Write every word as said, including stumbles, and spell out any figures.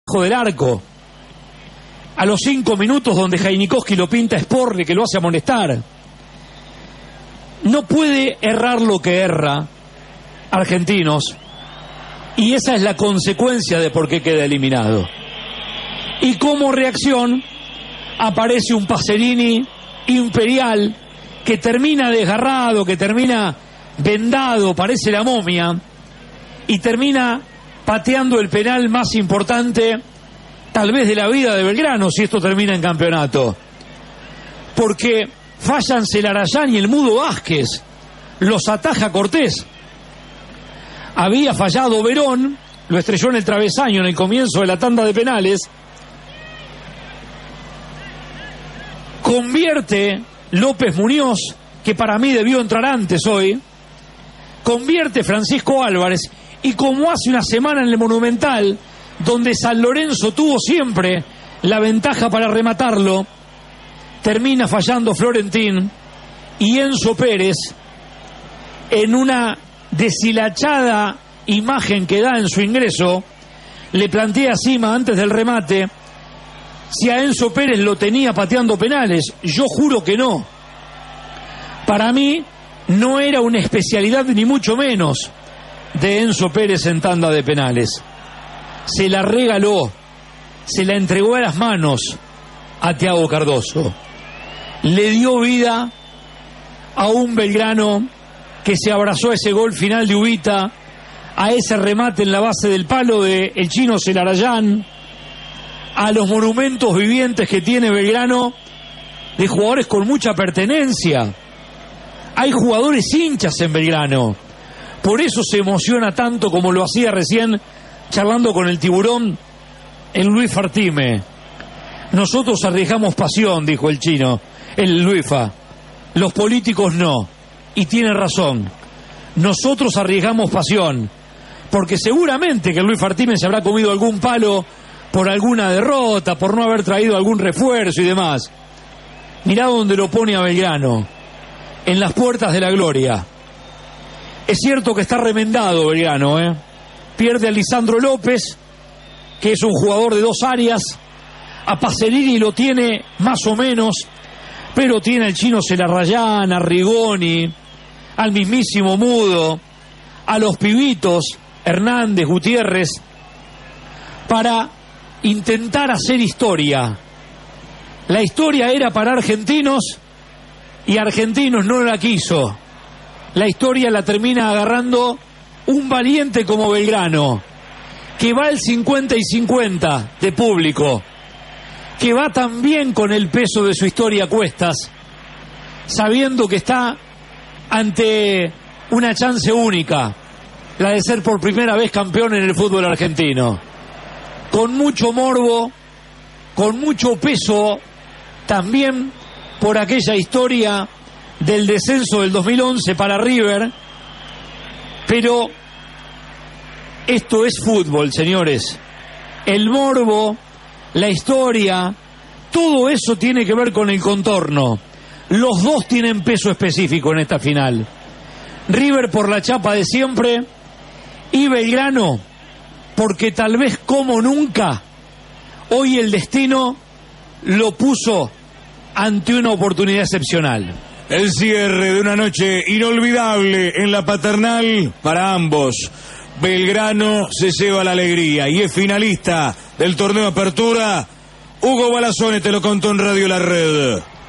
del arco. A los cinco minutos donde Jainikowski lo pinta Sporri, que lo hace amonestar. No puede errar lo que erra Argentinos, y esa es la consecuencia de por qué queda eliminado. Y como reacción aparece un Pacerini imperial que termina desgarrado, que termina vendado, parece la momia, y termina pateando el penal más importante tal vez de la vida de Belgrano, si esto termina en campeonato, porque fallan Celarayán y el Mudo Vázquez, los ataja Cortés. Había fallado Verón, lo estrelló en el travesaño en el comienzo de la tanda de penales. Convierte López Muñoz, que para mí debió entrar antes hoy. Convierte Francisco Álvarez, y como hace una semana en el Monumental, donde San Lorenzo tuvo siempre la ventaja para rematarlo, termina fallando Florentín, y Enzo Pérez, en una deshilachada imagen que da en su ingreso, le plantea a Sima antes del remate si a Enzo Pérez lo tenía pateando penales. Yo juro que no. Para mí no era una especialidad ni mucho menos de Enzo Pérez en tanda de penales. Se la regaló, se la entregó a las manos a Thiago Cardoso. Le dio vida a un Belgrano que se abrazó a ese gol final de Ubita, a ese remate en la base del palo de el chino Celarayán, a los monumentos vivientes que tiene Belgrano de jugadores con mucha pertenencia. Hay jugadores hinchas en Belgrano, por eso se emociona tanto como lo hacía recién charlando con el Tiburón el Luis Fartime. Nosotros arriesgamos pasión, dijo el chino, el Luifa, los políticos no. Y tiene razón, nosotros arriesgamos pasión, porque seguramente que Luis Fartime se habrá comido algún palo por alguna derrota, por no haber traído algún refuerzo y demás. Mirá dónde lo pone a Belgrano, en las puertas de la gloria. Es cierto que está remendado Belgrano, ¿eh? Pierde a Lisandro López, que es un jugador de dos áreas, a Pacerini lo tiene más o menos, pero tiene al chino Celarayán, a Rigoni, al mismísimo Mudo, a los pibitos Hernández, Gutiérrez, para intentar hacer historia. La historia era para Argentinos y Argentinos no la quiso. La historia la termina agarrando un valiente como Belgrano, que va el cincuenta y cincuenta de público, que va también con el peso de su historia a cuestas, sabiendo que está ante una chance única, la de ser por primera vez campeón en el fútbol argentino, con mucho morbo, con mucho peso también por aquella historia del descenso del dos mil once para River. Pero esto es fútbol, señores. El morbo, la historia, todo eso tiene que ver con el contorno. Los dos tienen peso específico en esta final. River por la chapa de siempre y Belgrano porque tal vez como nunca hoy el destino lo puso ante una oportunidad excepcional. El cierre de una noche inolvidable en la Paternal para ambos. Belgrano se lleva la alegría y es finalista del torneo Apertura. Hugo Balazone te lo contó en Radio La Red.